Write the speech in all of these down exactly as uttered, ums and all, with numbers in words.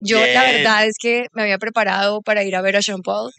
Yo Bien. la verdad es que me había preparado para ir a ver a Sean Paul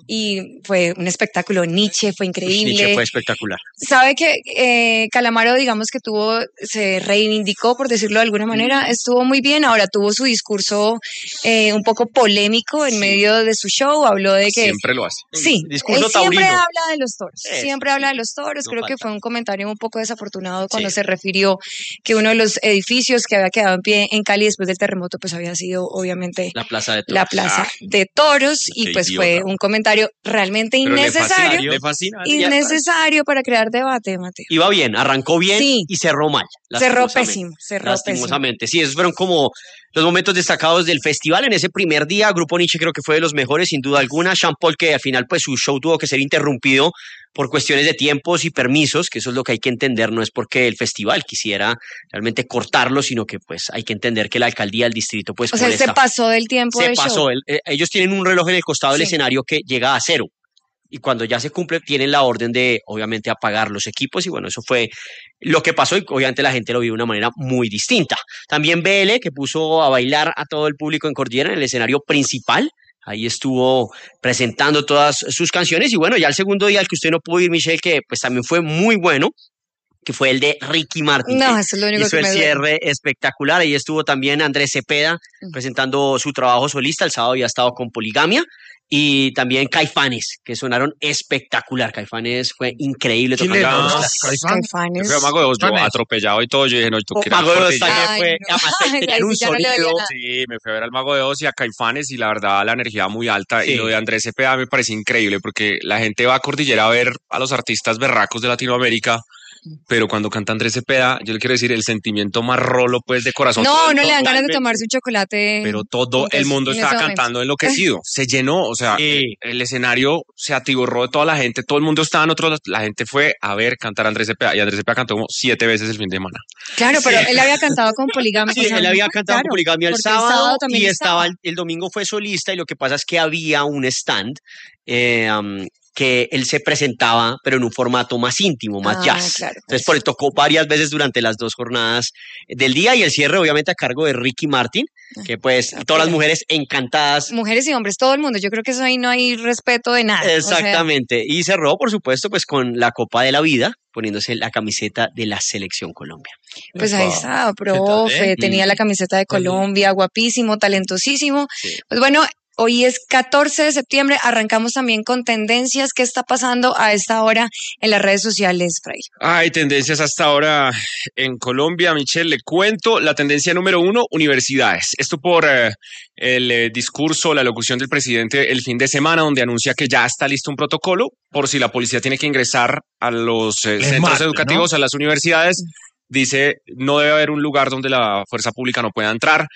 y fue un espectáculo. Nietzsche fue increíble. Nietzsche fue espectacular. Sabe que eh, Calamaro, digamos que tuvo, se reivindicó, por decirlo de alguna manera, estuvo muy bien. Ahora tuvo su discurso eh, un poco polémico en Sí. medio de su show. Habló de que Siempre lo hace. sí, Discurso él siempre taurino. habla de los toros, Eso, siempre sí. habla de los toros. No Creo que falta. fue un comentario un poco desafortunado cuando Sí. se refirió que uno de los edificios que había quedado en pie en Cali después del terremoto pues había sido obviamente La plaza de toros. la plaza Ah, de toros y qué pues idiota. fue un comentario realmente Pero le fascina, innecesario, le fascina. innecesario para crear debate, Mateo. Iba bien, arrancó bien Sí. y cerró mal. Cerró lastimosamente. pésimo, cerró pésimo. Lastimosamente. Sí, esos fueron como los momentos destacados del festival en ese primer día. Grupo Nietzsche creo que fue de los mejores, sin duda alguna. Sean Paul, que al final pues su show tuvo que ser interrumpido por cuestiones de tiempos y permisos, que eso es lo que hay que entender, no es porque el festival quisiera realmente cortarlo, sino que pues hay que entender que la alcaldía del distrito pues O sea, él se pasó del tiempo se del pasó. show. El, eh, ellos tienen un reloj en el costado del Sí. escenario que llega a cero. Y cuando ya se cumple, tienen la orden de, obviamente, apagar los equipos. Y bueno, eso fue lo que pasó y obviamente la gente lo vio de una manera muy distinta. También B L, que puso a bailar a todo el público en Cordillera en el escenario principal. Ahí estuvo presentando todas sus canciones. Y bueno, ya el segundo día, al que usted no pudo ir, Michelle, que pues también fue muy bueno, que fue el de Ricky Martin. No, eso es lo único Hizo que el me duele. cierre espectacular. Ahí estuvo también Andrés Cepeda Mm. presentando su trabajo solista. El sábado había estado con Poligamia. Y también Caifanes, que sonaron espectacular. Caifanes fue increíble ¿Quién tocando era? todos los Ah, clásicos. Caifanes. Fue Mago de Oz, yo James. atropellado y todo. Yo dije, no, yo Oh, quiero Mago de Oz cordillera. también Ay, fue, no. además Ay, tenían ahí un sí ya no le sonido. oía nada. Sí, me fui a ver al Mago de Oz y a Caifanes y la verdad la energía muy alta. Sí. Y lo de Andrés Cepeda me parece increíble porque la gente va a Cordillera a ver a los artistas berracos de Latinoamérica, pero cuando canta Andrés Cepeda, yo le quiero decir el sentimiento más rolo pues de corazón. No, no le dan ganas de Totalmente. tomarse un chocolate. Pero todo el Entonces, mundo en estaba ese momento. cantando enloquecido, se llenó, o sea, Sí. el, el escenario se atiborró de toda la gente, todo el mundo estaba en otro lado, la gente fue a ver cantar a Andrés Cepeda y Andrés Cepeda cantó como siete veces el fin de semana. Claro, pero él había cantado con Poligamia. Sí, o sea, él había no, cantado claro, con Poligamia el porque sábado, también y estaba el, el domingo fue solista y lo que pasa es que había un stand eh, um, que él se presentaba pero en un formato más íntimo, más Ah, jazz. claro, Entonces pues. por él tocó varias veces durante las dos jornadas del día y el cierre obviamente a cargo de Ricky Martin, que pues Ah, todas las pero- mujeres encantadas. Mujeres y hombres, todo el mundo. Yo creo que eso ahí no hay respeto de nada. O sea, Exactamente. Y cerró por supuesto pues con la Copa de la Vida, poniéndose la camiseta de la Selección Colombia. pues ahí Epa. estaba, ¿Qué tal, profe, eh? tenía la camiseta de Colombia, guapísimo, talentosísimo. Sí. Pues bueno, hoy es catorce de septiembre, arrancamos también con tendencias. ¿Qué está pasando a esta hora en las redes sociales, Fray? Hay tendencias hasta ahora en Colombia, Michelle, le cuento. La tendencia número uno, universidades. Esto por eh, el eh, discurso, la locución del presidente el fin de semana, donde anuncia que ya está listo un protocolo por si la policía tiene que ingresar a los eh, Es centros martes, educativos, ¿no? a las universidades. Dice, no debe haber un lugar donde la fuerza pública no pueda entrar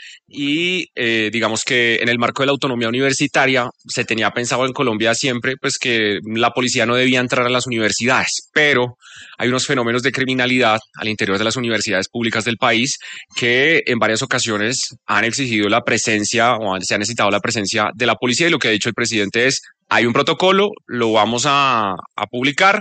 y eh, digamos que en el marco de la autonomía universitaria se tenía pensado en Colombia siempre pues que la policía no debía entrar a las universidades, pero hay unos fenómenos de criminalidad al interior de las universidades públicas del país que en varias ocasiones han exigido la presencia o se ha necesitado la presencia de la policía y lo que ha dicho el presidente es, hay un protocolo, lo vamos a, a publicar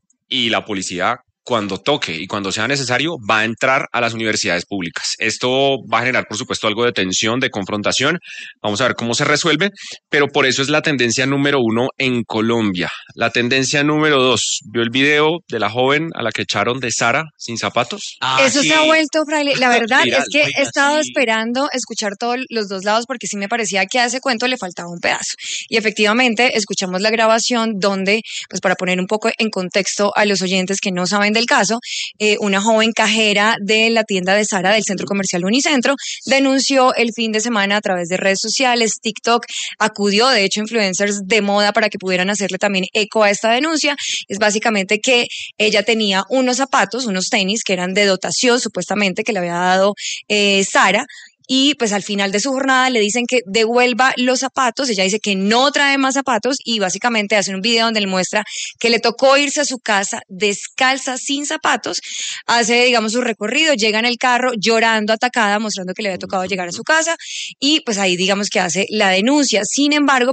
y la policía cuando toque y cuando sea necesario va a entrar a las universidades públicas. Esto va a generar, por supuesto, algo de tensión, de confrontación. Vamos a ver cómo se resuelve, pero por eso es la tendencia número uno en Colombia. La tendencia número dos, ¿vio el video de la joven a la que echaron de Sara sin zapatos? Ah, Eso sí. se ha vuelto, Fraile. La verdad Viral, es que oiga, he estado sí. esperando escuchar todos los dos lados porque sí me parecía que a ese cuento le faltaba un pedazo. Y efectivamente escuchamos la grabación donde, pues para poner un poco en contexto a los oyentes que no saben del caso, eh, una joven cajera de la tienda de Sara del centro comercial Unicentro denunció el fin de semana a través de redes sociales, TikTok, acudió de hecho influencers de moda para que pudieran hacerle también eco a esta denuncia. Es básicamente que ella tenía unos zapatos, unos tenis que eran de dotación supuestamente que le había dado eh, Sara. Y pues al final de su jornada le dicen que devuelva los zapatos, ella dice que no trae más zapatos y básicamente hacen un video donde le muestra que le tocó irse a su casa descalza, sin zapatos, hace digamos su recorrido, llega en el carro llorando, atacada, mostrando que le había tocado llegar a su casa y pues ahí digamos que hace la denuncia. Sin embargo, pues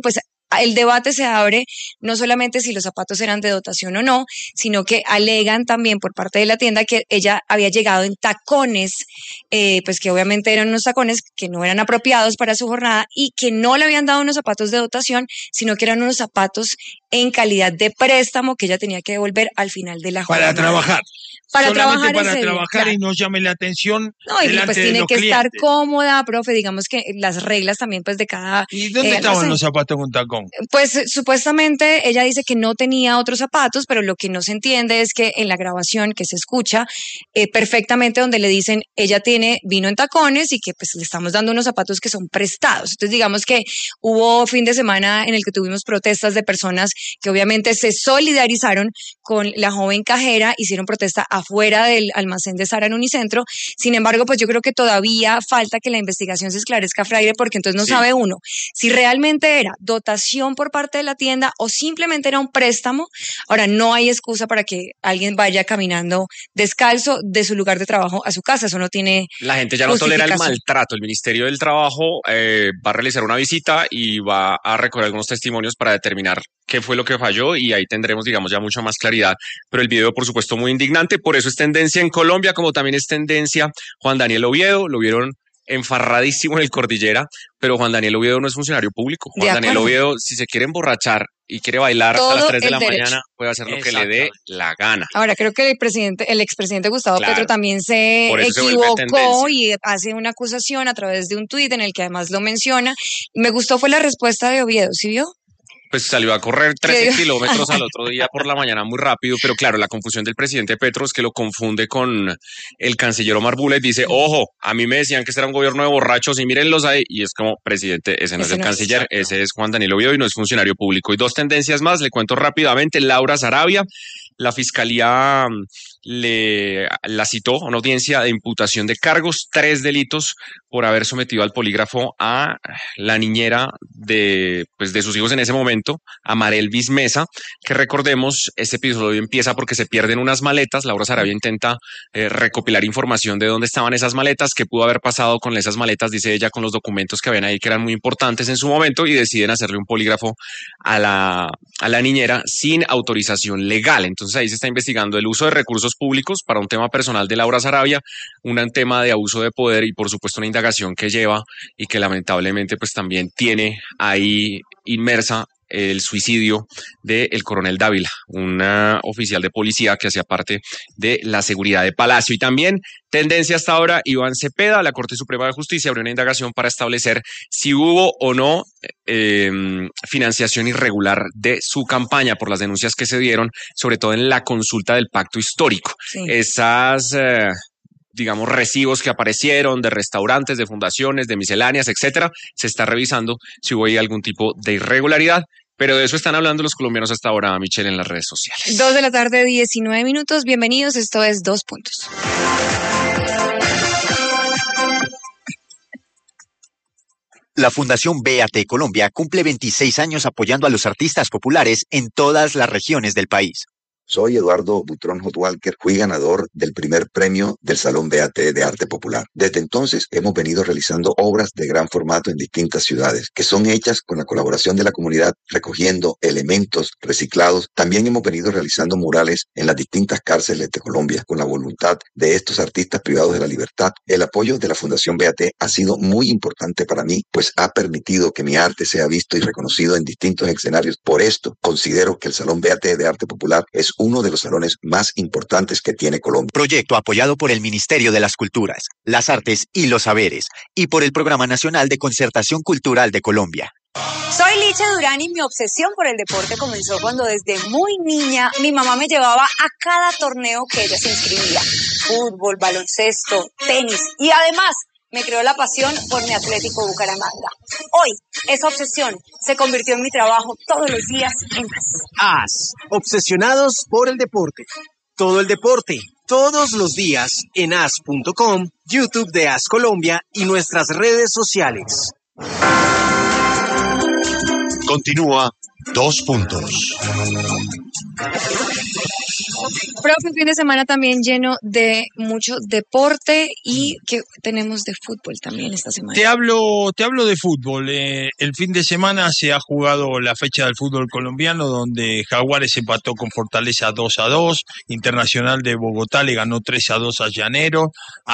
el debate se abre no solamente si los zapatos eran de dotación o no, sino que alegan también por parte de la tienda que ella había llegado en tacones, eh, pues que obviamente eran unos tacones que no eran apropiados para su jornada y que no le habían dado unos zapatos de dotación, sino que eran unos zapatos en calidad de préstamo que ella tenía que devolver al final de la jornada. Para trabajar. Para Solamente trabajar para ese trabajar día, claro. Y no llame la atención. No, y pues tiene que clientes. estar cómoda, profe, digamos que las reglas también pues de cada... ¿Y dónde eh, estaban no sé. los zapatos con tacón? Pues supuestamente ella dice que no tenía otros zapatos, pero lo que no se entiende es que en la grabación que se escucha eh, perfectamente donde le dicen ella tiene vino en tacones y que pues le estamos dando unos zapatos que son prestados. Entonces digamos que hubo fin de semana en el que tuvimos protestas de personas que obviamente se solidarizaron con la joven cajera, hicieron protesta afuera del almacén de Zara en Unicentro. Sin embargo, pues yo creo que todavía falta que la investigación se esclarezca, Fraire, porque entonces no sí. sabe uno si realmente era dotación por parte de la tienda o simplemente era un préstamo. Ahora, no hay excusa para que alguien vaya caminando descalzo de su lugar de trabajo a su casa. Eso no tiene La gente ya no tolera el maltrato. El Ministerio del Trabajo eh, va a realizar una visita y va a recoger algunos testimonios para determinar qué fue lo que falló y ahí tendremos, digamos, ya mucha más claridad. Pero el video, por supuesto, muy indignante. Por eso es tendencia en Colombia, como también es tendencia Juan Daniel Oviedo. Lo vieron enfarradísimo en el Cordillera, pero Juan Daniel Oviedo no es funcionario público. Juan Daniel Oviedo, si se quiere emborrachar y quiere bailar todo a las tres de la derecho. mañana, puede hacer lo que le dé la gana. Ahora, creo que el presidente, el expresidente Gustavo claro. Petro también se equivocó se y hace una acusación a través de un tuit en el que además lo menciona. Me gustó fue la respuesta de Oviedo, ¿sí vio? Pues salió a correr trece kilómetros al otro día por la mañana muy rápido, pero claro, la confusión del presidente Petro es que lo confunde con el canciller Omar Bula y dice, ojo, a mí me decían que este era un gobierno de borrachos y mírenlos ahí, y es como, presidente, ese no ese es el no canciller, es ese es Juan Daniel Oviedo y no es funcionario público. Y dos tendencias más, le cuento rápidamente, Laura Sarabia, la fiscalía le la citó a una audiencia de imputación de cargos, tres delitos por haber sometido al polígrafo a la niñera de, pues, de sus hijos en ese momento, a Marelvis Mesa, que recordemos, este episodio empieza porque se pierden unas maletas. Laura Sarabia intenta eh, recopilar información de dónde estaban esas maletas, qué pudo haber pasado con esas maletas, dice ella, con los documentos que habían ahí que eran muy importantes en su momento, y deciden hacerle un polígrafo a la, a la niñera sin autorización legal. Entonces ahí se está investigando el uso de recursos públicos para un tema personal de Laura Sarabia, un tema de abuso de poder y por supuesto una indagación que lleva y que lamentablemente pues también tiene ahí inmersa el suicidio del coronel Dávila, un oficial de policía que hacía parte de la seguridad de Palacio. Y también tendencia hasta ahora, Iván Cepeda, la Corte Suprema de Justicia abrió una indagación para establecer si hubo o no eh, financiación irregular de su campaña por las denuncias que se dieron, sobre todo en la consulta del pacto histórico. Sí. Esas... Eh, digamos, recibos que aparecieron de restaurantes, de fundaciones, de misceláneas, etcétera, se está revisando si hubo ahí algún tipo de irregularidad, pero de eso están hablando los colombianos hasta ahora, Michelle, en las redes sociales. Dos de la tarde, diecinueve minutos, bienvenidos, esto es Dos Puntos. La Fundación B A T Colombia cumple veintiséis años apoyando a los artistas populares en todas las regiones del país. Soy Eduardo Butrón Hotwalker, fui ganador del primer premio del Salón B A T de Arte Popular. Desde entonces hemos venido realizando obras de gran formato en distintas ciudades, que son hechas con la colaboración de la comunidad, recogiendo elementos reciclados. También hemos venido realizando murales en las distintas cárceles de Colombia, con la voluntad de estos artistas privados de la libertad. El apoyo de la Fundación B A T ha sido muy importante para mí, pues ha permitido que mi arte sea visto y reconocido en distintos escenarios. Por esto, considero que el Salón B A T de Arte Popular es uno de los salones más importantes que tiene Colombia. Proyecto apoyado por el Ministerio de las Culturas, las Artes y los Saberes y por el Programa Nacional de Concertación Cultural de Colombia. Soy Licha Durán y mi obsesión por el deporte comenzó cuando desde muy niña mi mamá me llevaba a cada torneo que ella se inscribía. Fútbol, baloncesto, tenis y además me creó la pasión por mi Atlético Bucaramanga. Hoy, esa obsesión se convirtió en mi trabajo todos los días en AS. AS, obsesionados por el deporte. Todo el deporte, todos los días en as punto com, YouTube de AS Colombia y nuestras redes sociales. Continúa Dos Puntos. Profe, un fin de semana también lleno de mucho deporte y que tenemos de fútbol también esta semana. Te hablo, te hablo de fútbol. Eh, el fin de semana se ha jugado la fecha del fútbol colombiano, donde Jaguares empató con Fortaleza dos a dos, Internacional de Bogotá le ganó tres a dos a Llaneros,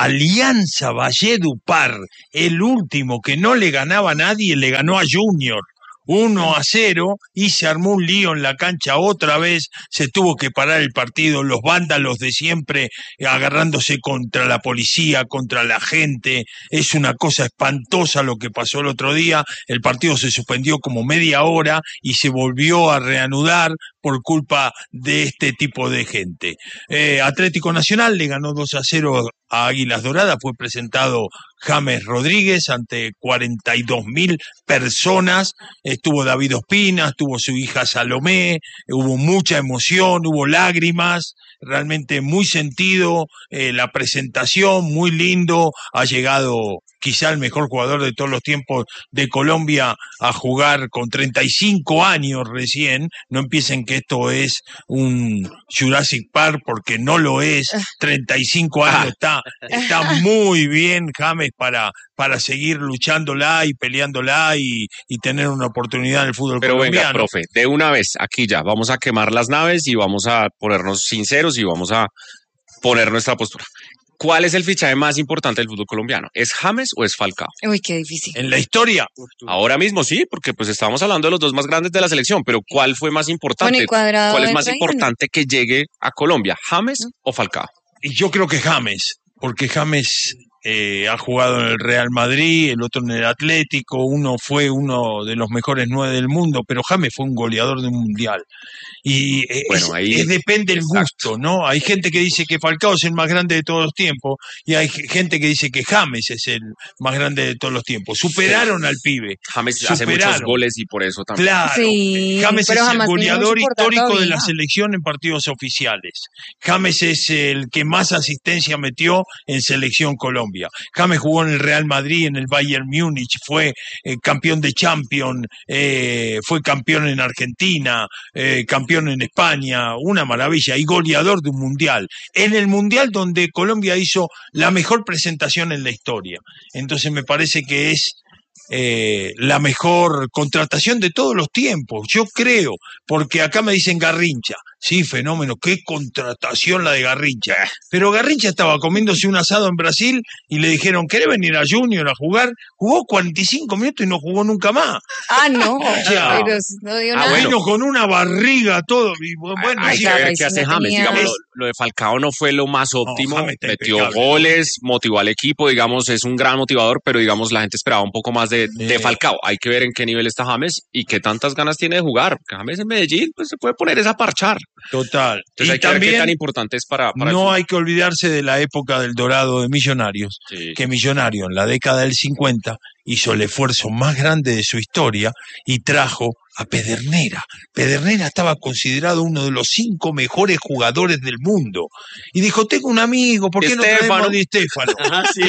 Alianza Valledupar, el último que no le ganaba a nadie, le ganó a Junior uno a cero y se armó un lío en la cancha otra vez, se tuvo que parar el partido, los vándalos de siempre agarrándose contra la policía, contra la gente, es una cosa espantosa lo que pasó el otro día, el partido se suspendió como media hora y se volvió a reanudar por culpa de este tipo de gente. Eh, Atlético Nacional le ganó dos a cero a Águilas Doradas, fue presentado James Rodríguez ante cuarenta y dos mil personas, estuvo David Ospina, estuvo su hija Salomé, hubo mucha emoción, hubo lágrimas, realmente muy sentido, eh, la presentación, muy lindo, ha llegado quizá el mejor jugador de todos los tiempos de Colombia a jugar con treinta y cinco años recién, no empiecen que esto es un Jurassic Park porque no lo es, treinta y cinco años, está, está muy bien James para, para seguir luchándola y peleándola y, y tener una oportunidad en el fútbol Pero colombiano. venga, profe, de una vez, aquí ya, vamos a quemar las naves y vamos a ponernos sinceros y vamos a poner nuestra postura. ¿Cuál es el fichaje más importante del fútbol colombiano? ¿Es James o es Falcao? Uy, qué difícil. En la historia. Ahora mismo sí, porque pues estábamos hablando de los dos más grandes de la selección, pero ¿cuál fue más importante? Bueno, y Cuadrado ¿Cuál es entra más ahí, importante que llegue a Colombia, James o Falcao? Y yo creo que James, porque James eh, ha jugado en el Real Madrid, el otro en el Atlético, uno fue uno de los mejores nueve del mundo, pero James fue un goleador de un mundial. Y eh, Bueno, es, ahí- es depende del exacto. gusto, ¿no? Hay gente que dice que Falcao es el más grande de todos los tiempos y hay gente que dice que James es el más grande de todos los tiempos. Superaron al pibe. James hace Superaron. muchos goles y por eso también. Claro, Sí, James pero es el jamás tenía goleador mucho por dar histórico de todavía. la selección en partidos oficiales. James es el que más asistencia metió en selección Colombia. James jugó en el Real Madrid, en el Bayern Múnich, fue eh, campeón de Champions, eh, fue campeón en Argentina, eh, campeón en España, una maravilla, y goleador de un mundial. En el mundial donde Colombia hizo la mejor presentación en la historia. Entonces me parece que es eh, la mejor contratación de todos los tiempos, yo creo, porque acá me dicen Garrincha, sí, fenómeno, qué contratación la de Garrincha, pero Garrincha estaba comiéndose un asado en Brasil y le dijeron, ¿querés venir a Junior a jugar? Jugó cuarenta y cinco minutos y no jugó nunca más. Ah, no, Ya. pero no dio Ah, nada. bueno. Vino con una barriga, todo, y bueno, Hay sí, que claro, ver ahí qué sí hace no James. tenía- Digamos, lo, Es- lo de Falcao no fue lo más óptimo. James está Metió impecable. goles, motivó al equipo, digamos, es un gran motivador, pero digamos, la gente esperaba un poco más de, de Eh. Falcao. Hay que ver en qué nivel está James y qué tantas ganas tiene de jugar. Porque James en Medellín, pues se puede poner esa parchar. total. Entonces Y hay que ver qué también tan importante es para, para el no fútbol. hay que olvidarse de la época del dorado de Millonarios, Sí. que Millonario en la década del cincuenta hizo el esfuerzo más grande de su historia y trajo a Pedernera. Pedernera estaba considerado uno de los cinco mejores jugadores del mundo. Y dijo, tengo un amigo, ¿por Di qué no traemos Stéfano. a Di Stéfano? Sí.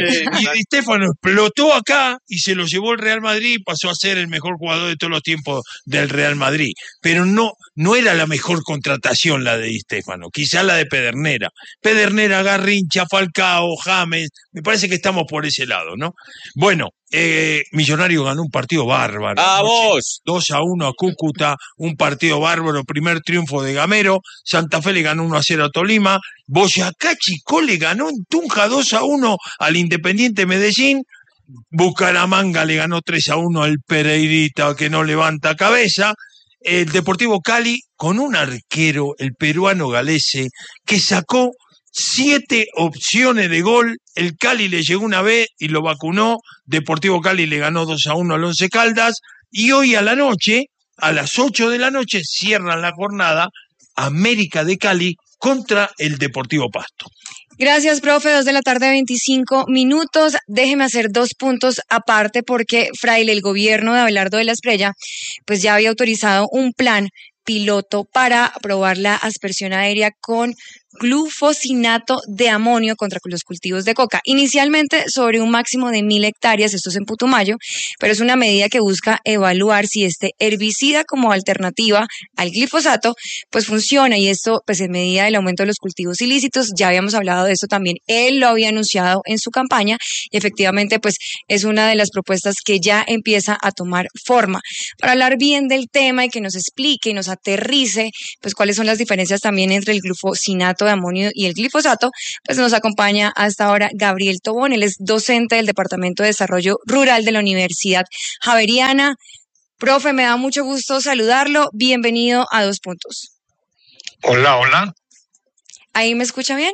Y Di Stéfano explotó acá y se lo llevó el Real Madrid y pasó a ser el mejor jugador de todos los tiempos del Real Madrid. Pero no, no era la mejor contratación la de Di Stéfano, quizá la de Pedernera. Pedernera, Garrincha, Falcao, James, me parece que estamos por ese lado, ¿no? Bueno, eh, Millonario ganó un partido bárbaro. ¡Vamos! dos a uno a Cúcuta, un partido bárbaro, primer triunfo de Gamero, Santa Fe le ganó uno a cero a Tolima, Boyacá Chicó le ganó en Tunja dos a uno al Independiente Medellín, Bucaramanga le ganó tres a uno al Pereirita que no levanta cabeza, el Deportivo Cali con un arquero, el peruano Galese, que sacó siete opciones de gol, el Cali le llegó una vez y lo vacunó, Deportivo Cali le ganó dos a uno al Once Caldas, y hoy a la noche, a las ocho de la noche, cierran la jornada América de Cali contra el Deportivo Pasto. Gracias, profe. Dos de la tarde, veinticinco minutos. Déjeme hacer dos puntos aparte porque, Fraile, el gobierno de Abelardo de la Espriella, pues ya había autorizado un plan piloto para probar la aspersión aérea con glufosinato de amonio contra los cultivos de coca. Inicialmente sobre un máximo de mil hectáreas, esto es en Putumayo, pero es una medida que busca evaluar si este herbicida como alternativa al glifosato pues funciona, y esto pues en medida del aumento de los cultivos ilícitos. Ya habíamos hablado de esto también, él lo había anunciado en su campaña y efectivamente pues es una de las propuestas que ya empieza a tomar forma. Para hablar bien del tema y que nos explique y nos aterrice pues cuáles son las diferencias también entre el glufosinato de amonio y el glifosato, pues nos acompaña hasta ahora Gabriel Tobón. Él es docente del Departamento de Desarrollo Rural de la Universidad Javeriana. Profe, me da mucho gusto saludarlo. Bienvenido a Dos Puntos. Hola, hola. ¿Ahí me escucha bien?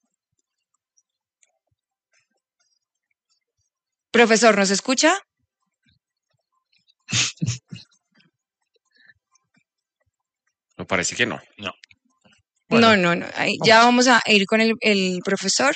Profesor, ¿nos escucha? Me parece que no. No. Bueno, no, no, no. Ahí, ya vamos a ir con el, el profesor.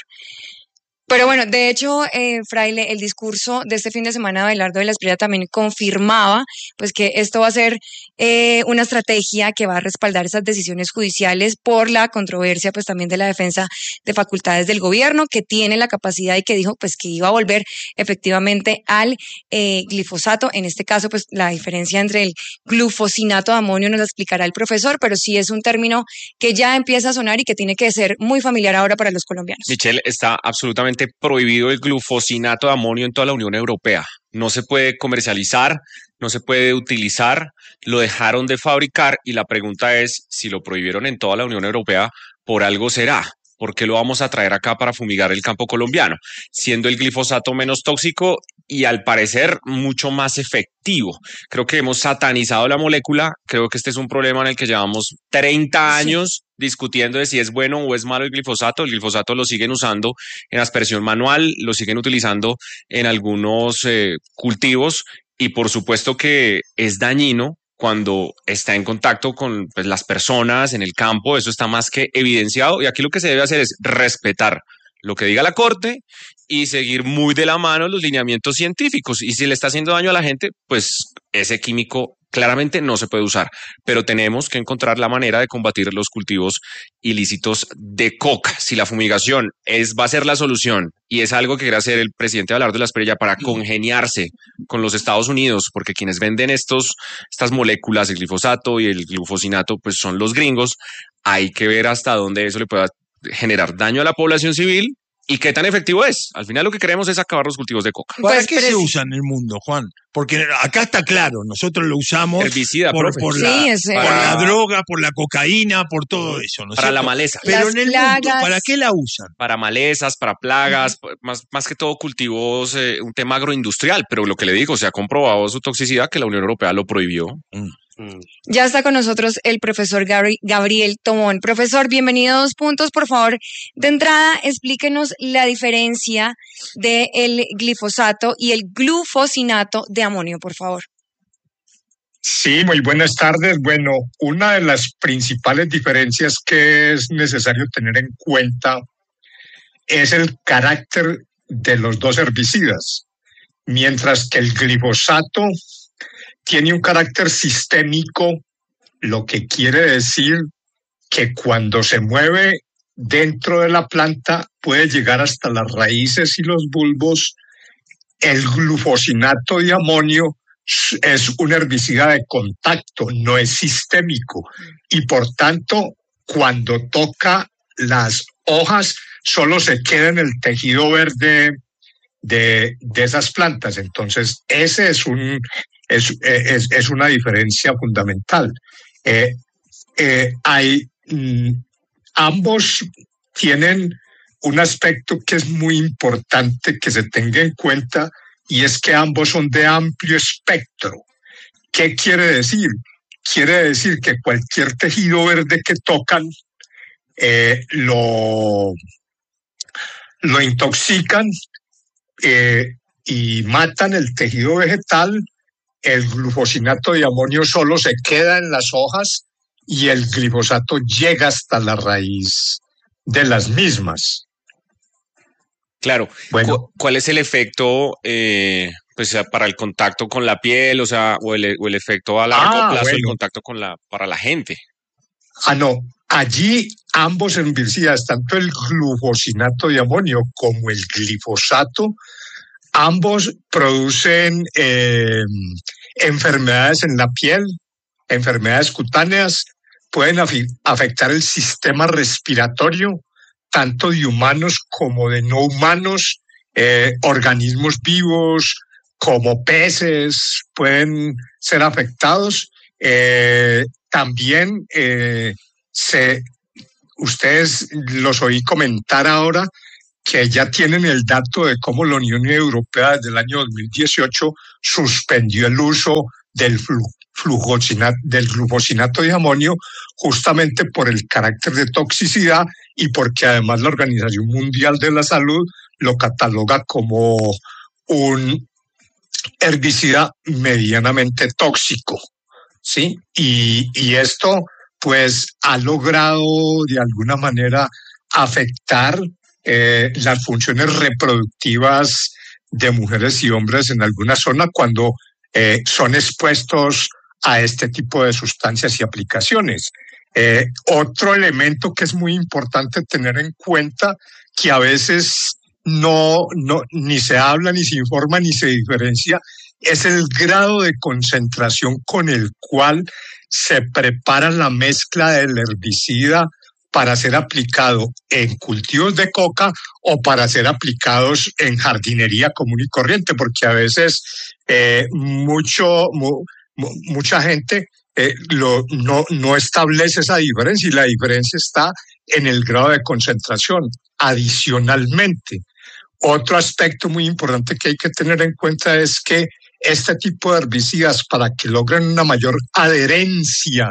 Pero bueno, de hecho, eh, Fraile, el discurso de este fin de semana de Abelardo de la Espriella también confirmaba pues que esto va a ser eh, una estrategia que va a respaldar esas decisiones judiciales por la controversia pues también de la defensa de facultades del gobierno, que tiene la capacidad y que dijo pues que iba a volver efectivamente al eh, glifosato. En este caso pues la diferencia entre el glufosinato de amonio nos la explicará el profesor, pero sí es un término que ya empieza a sonar y que tiene que ser muy familiar ahora para los colombianos. Michelle, está absolutamente prohibido el glufosinato de amonio en toda la Unión Europea. No se puede comercializar, no se puede utilizar, lo dejaron de fabricar y la pregunta es, si lo prohibieron en toda la Unión Europea, por algo será. ¿Por qué lo vamos a traer acá para fumigar el campo colombiano? Siendo el glifosato menos tóxico y al parecer mucho más efectivo. Creo que hemos satanizado la molécula. Creo que este es un problema en el que llevamos treinta años discutiendo de si es bueno o es malo el glifosato. El glifosato lo siguen usando en aspersión manual, lo siguen utilizando en algunos eh, cultivos y por supuesto que es dañino cuando está en contacto con pues, las personas en el campo. Eso está más que evidenciado y aquí lo que se debe hacer es respetar lo que diga la Corte y seguir muy de la mano los lineamientos científicos, y si le está haciendo daño a la gente, pues ese químico claramente no se puede usar, pero tenemos que encontrar la manera de combatir los cultivos ilícitos de coca. Si la fumigación es, va a ser la solución y es algo que quiere hacer el presidente Abelardo de la Espriella para congeniarse con los Estados Unidos, porque quienes venden estos, estas moléculas, el glifosato y el glufosinato, pues son los gringos, hay que ver hasta dónde eso le pueda generar daño a la población civil y qué tan efectivo es. Al final lo que queremos es acabar los cultivos de coca. ¿Para Pues, qué pero se sí. usa en el mundo, Juan? Porque acá está claro, nosotros lo usamos Herbicida, por, profe. por Sí, la, es, eh, por Para- la droga, por la cocaína, por todo eso, ¿no es Para la cierto? maleza. Pero Las en el plagas. mundo, ¿para qué la usan? Para malezas, para plagas, más, más que todo cultivos, eh, un tema agroindustrial, pero lo que le digo, se ha comprobado su toxicidad que la Unión Europea lo prohibió. Mm. Mm. Ya está con nosotros el profesor Gabri- Gabriel Tomón. Profesor, bienvenido a Dos Puntos. Por favor, de entrada, explíquenos la diferencia del glifosato y el glufosinato de amonio, por favor. Sí, muy buenas tardes. Bueno, una de las principales diferencias que es necesario tener en cuenta es el carácter de los dos herbicidas. Mientras que el glifosato tiene un carácter sistémico, lo que quiere decir que cuando se mueve dentro de la planta puede llegar hasta las raíces y los bulbos. El glufosinato de amonio es un herbicida de contacto, no es sistémico, y por tanto, cuando toca las hojas, solo se queda en el tejido verde de, de esas plantas. Entonces, ese es un es, es, es una diferencia fundamental. Eh, eh, hay mm, ambos tienen un aspecto que es muy importante que se tenga en cuenta, y es que ambos son de amplio espectro. ¿Qué quiere decir? Quiere decir que cualquier tejido verde que tocan eh, lo, lo intoxican eh, y matan el tejido vegetal. El glufosinato de amonio solo se queda en las hojas y el glifosato llega hasta la raíz de las mismas. Claro. Bueno. ¿Cu- ¿Cuál es el efecto eh, pues, para el contacto con la piel, o sea, o el, o el efecto a largo Ah, plazo del bueno. contacto con la, para la gente? Ah, no. Allí ambos herbicidas, tanto el glufosinato de amonio como el glifosato, ambos producen eh, enfermedades en la piel, enfermedades cutáneas, pueden afectar el sistema respiratorio, tanto de humanos como de no humanos, eh, organismos vivos como peces pueden ser afectados. Eh, también eh, se, ustedes los oí comentar ahora que ya tienen el dato de cómo la Unión Europea desde el año dos mil dieciocho suspendió el uso del flujosinato, del glufosinato de amonio, justamente por el carácter de toxicidad y porque además la Organización Mundial de la Salud lo cataloga como un herbicida medianamente tóxico, ¿sí? Y, y esto pues ha logrado de alguna manera afectar eh, las funciones reproductivas de mujeres y hombres en alguna zona cuando eh, son expuestos a este tipo de sustancias y aplicaciones. Eh, otro elemento que es muy importante tener en cuenta, que a veces no, no ni se habla, ni se informa, ni se diferencia, es el grado de concentración con el cual se prepara la mezcla del herbicida para ser aplicado en cultivos de coca o para ser aplicados en jardinería común y corriente, porque a veces eh, mucho, mu, mucha gente eh, lo, no, no establece esa diferencia y la diferencia está en el grado de concentración. Adicionalmente, otro aspecto muy importante que hay que tener en cuenta es que este tipo de herbicidas, para que logren una mayor adherencia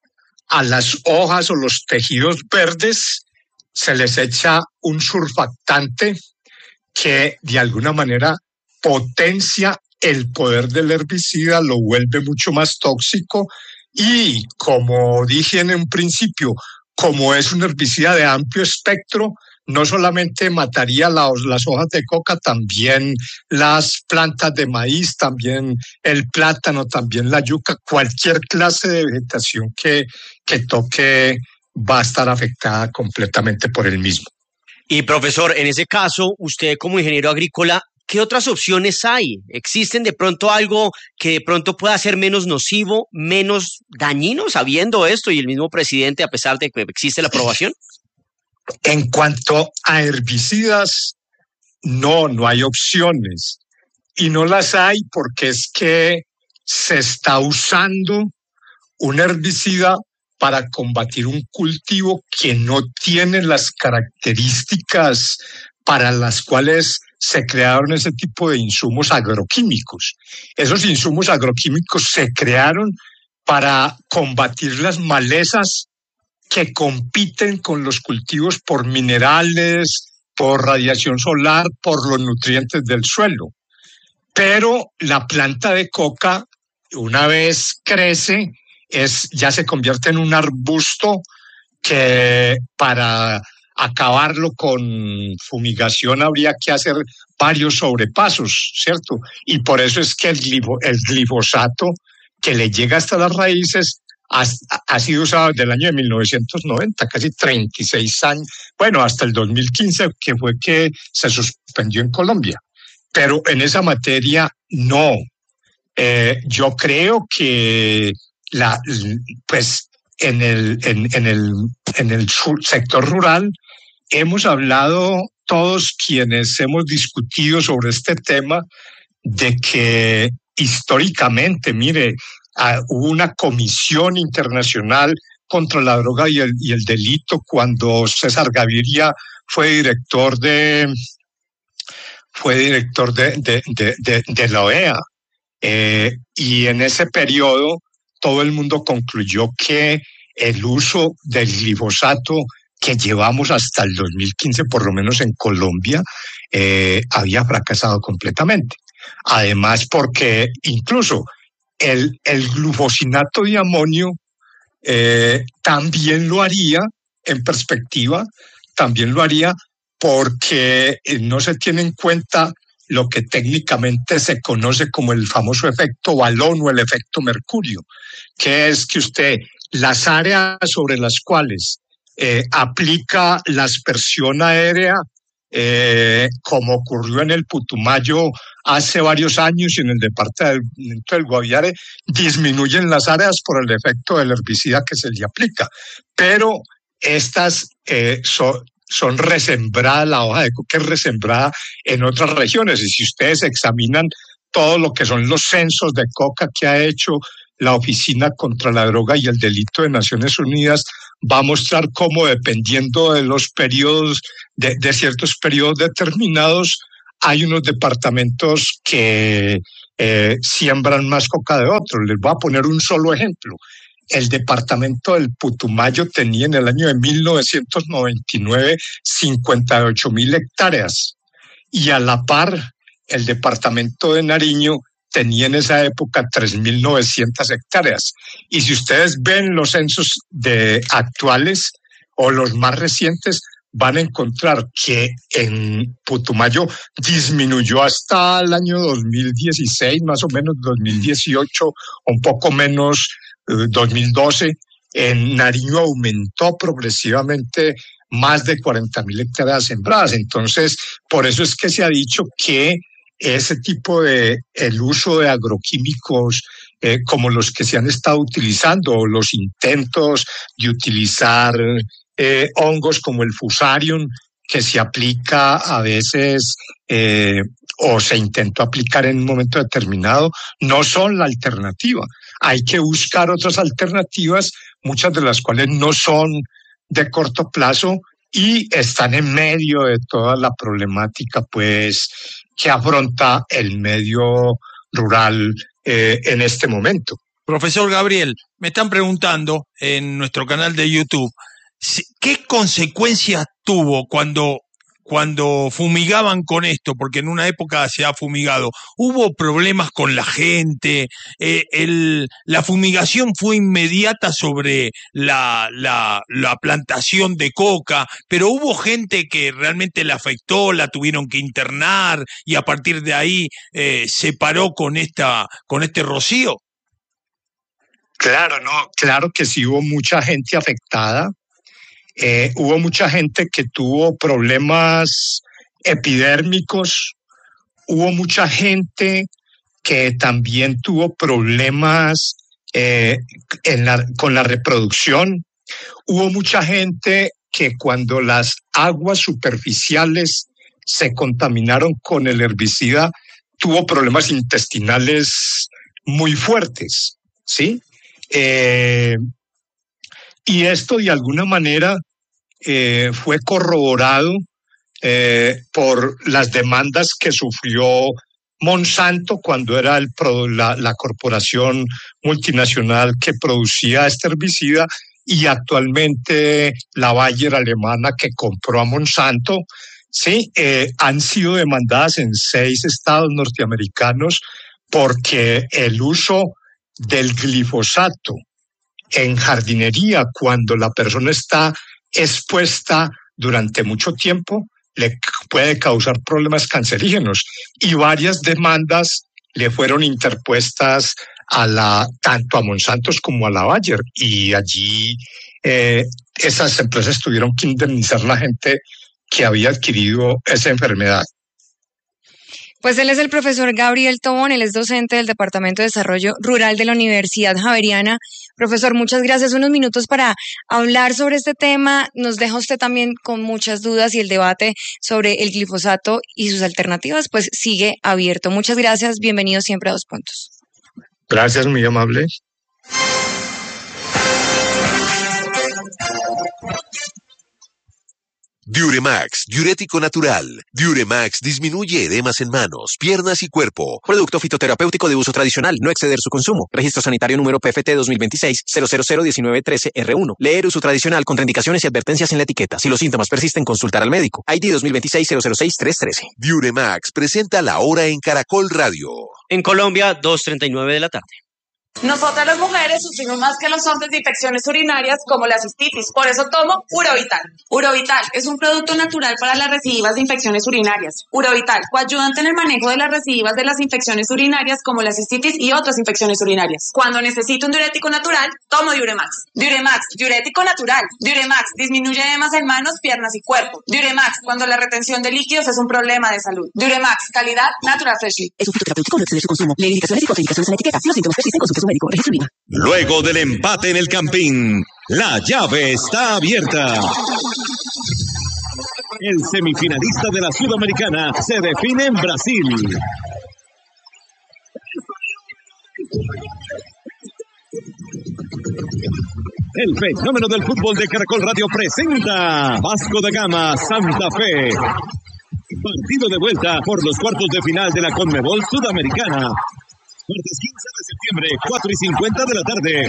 a las hojas o los tejidos verdes, se les echa un surfactante que de alguna manera potencia el poder del herbicida, lo vuelve mucho más tóxico y, como dije en un principio, como es un herbicida de amplio espectro, no solamente mataría las, las hojas de coca, también las plantas de maíz, también el plátano, también la yuca, cualquier clase de vegetación que, que toque va a estar afectada completamente por el mismo. Y profesor, en ese caso, usted como ingeniero agrícola, ¿qué otras opciones hay? ¿Existen de pronto algo que de pronto pueda ser menos nocivo, menos dañino, sabiendo esto y el mismo presidente, a pesar de que existe la aprobación? En cuanto a herbicidas, no, no hay opciones. Y no las hay porque es que se está usando un herbicida para combatir un cultivo que no tiene las características para las cuales se crearon ese tipo de insumos agroquímicos. Esos insumos agroquímicos se crearon para combatir las malezas que compiten con los cultivos por minerales, por radiación solar, por los nutrientes del suelo. Pero la planta de coca, una vez crece, es, ya se convierte en un arbusto que para acabarlo con fumigación habría que hacer varios sobrepasos, ¿cierto? Y por eso es que el, glifo, el glifosato que le llega hasta las raíces Ha, ha sido usado desde el año de mil novecientos noventa, casi treinta y seis años, bueno, hasta el dos mil quince, que fue que se suspendió en Colombia. Pero en esa materia, no. Eh, yo creo que la, pues en el, en, en el, en el sector rural hemos hablado todos quienes hemos discutido sobre este tema de que históricamente, mire, Uh, hubo una comisión internacional contra la droga y el, y el delito cuando César Gaviria fue director de fue director de, de, de, de, de la O E A. Eh, y en ese periodo todo el mundo concluyó que el uso del glifosato que llevamos hasta el dos mil quince, por lo menos en Colombia, eh, había fracasado completamente. Además, porque incluso El, el glufosinato de amonio eh, también lo haría, en perspectiva, también lo haría porque no se tiene en cuenta lo que técnicamente se conoce como el famoso efecto balón o el efecto mercurio, que es que usted las áreas sobre las cuales eh, aplica la aspersión aérea, eh, como ocurrió en el Putumayo hace varios años y en el departamento del Guaviare, disminuyen las áreas por el efecto del herbicida que se le aplica. Pero estas eh, son, son resembradas, la hoja de coca es resembrada en otras regiones. Y si ustedes examinan todo lo que son los censos de coca que ha hecho la Oficina contra la Droga y el Delito de Naciones Unidas, va a mostrar cómo, dependiendo de los periodos, de, de ciertos periodos determinados, hay unos departamentos que eh, siembran más coca de otros. Les voy a poner un solo ejemplo. El departamento del Putumayo tenía en el año de mil novecientos noventa y nueve cincuenta y ocho mil hectáreas, y a la par el departamento de Nariño tenía en esa época tres mil novecientas hectáreas. Y si ustedes ven los censos de actuales o los más recientes, van a encontrar que en Putumayo disminuyó hasta el año dos mil dieciséis, más o menos dos mil dieciocho, un poco menos eh, dos mil doce. En Nariño aumentó progresivamente más de cuarenta mil hectáreas sembradas. Entonces, por eso es que se ha dicho que ese tipo de, el uso de agroquímicos eh, como los que se han estado utilizando, o los intentos de utilizar eh, hongos como el Fusarium, que se aplica a veces eh, o se intentó aplicar en un momento determinado, no son la alternativa. Hay que buscar otras alternativas, muchas de las cuales no son de corto plazo y están en medio de toda la problemática, pues, que afronta el medio rural eh, en este momento. Profesor Gabriel, me están preguntando en nuestro canal de YouTube, ¿qué consecuencias tuvo cuando, cuando fumigaban con esto? Porque en una época se ha fumigado. ¿Hubo problemas con la gente? Eh, el, ¿La fumigación fue inmediata sobre la, la, la plantación de coca? Pero hubo gente que realmente le afectó, la tuvieron que internar y a partir de ahí eh, se paró con, esta, con este rocío. Claro, no, claro que sí hubo mucha gente afectada. Eh, hubo mucha gente que tuvo problemas epidérmicos, hubo mucha gente que también tuvo problemas eh, en la, con la reproducción, hubo mucha gente que cuando las aguas superficiales se contaminaron con el herbicida, tuvo problemas intestinales muy fuertes, ¿sí? Eh, y esto de alguna manera Eh, fue corroborado eh, por las demandas que sufrió Monsanto cuando era el, la, la corporación multinacional que producía este herbicida, y actualmente la Bayer alemana que compró a Monsanto. Sí, eh, han sido demandadas en seis estados norteamericanos porque el uso del glifosato en jardinería, cuando la persona está expuesta durante mucho tiempo, le puede causar problemas cancerígenos, y varias demandas le fueron interpuestas a la, tanto a Monsanto como a la Bayer, y allí eh, esas empresas tuvieron que indemnizar a la gente que había adquirido esa enfermedad. Pues él es el profesor Gabriel Tobón, él es docente del Departamento de Desarrollo Rural de la Universidad Javeriana. Profesor, muchas gracias. Unos minutos para hablar sobre este tema. Nos deja usted también con muchas dudas y el debate sobre el glifosato y sus alternativas pues sigue abierto. Muchas gracias. Bienvenido siempre a Dos Puntos. Gracias, muy amable. Diuremax, diurético natural. Diuremax disminuye edemas en manos, piernas y cuerpo. Producto fitoterapéutico de uso tradicional, no exceder su consumo. Registro sanitario número P F T dos mil veintiséis cero cero cero diecinueve trece R uno. Leer uso tradicional, contraindicaciones y advertencias en la etiqueta. Si los síntomas persisten, consultar al médico. I D dos mil veintiséis cero cero seis tres trece. Diuremax presenta la hora en Caracol Radio. En Colombia, dos treinta y nueve de la tarde. Nosotras las mujeres sufrimos más que los hombres de infecciones urinarias como la cistitis, por eso tomo Urovital. Urovital es un producto natural para las recidivas de infecciones urinarias. Urovital, coayudante en el manejo de las recidivas de las infecciones urinarias como la cistitis y otras infecciones urinarias. Cuando necesito un diurético natural, tomo Diuremax. Diuremax, diurético natural. Diuremax, disminuye edemas en manos, piernas y cuerpo. Diuremax, cuando la retención de líquidos es un problema de salud. Diuremax, calidad Natural Freshly. Es un fitoterapéutico, no exceder su consumo. Lee indicaciones y contraindicaciones en la etiqueta. Si los síntomas persisten, consulte a su médico. Registro INVIMA. Luego del empate en el Campín, la llave está abierta. El semifinalista de la Sudamericana se define en Brasil. El fenómeno del fútbol de Caracol Radio presenta Vasco da Gama Santa Fe. Partido de vuelta por los cuartos de final de la Conmebol Sudamericana. Martes quince de septiembre, cuatro y cincuenta de la tarde.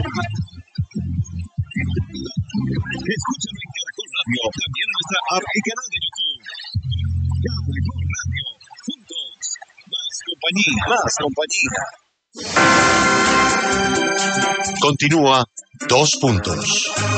Escúchalo en Caracol Radio, también en nuestra app y canal de YouTube. Caracol Radio, juntos, más compañía, más compañía. Continúa Dos Puntos.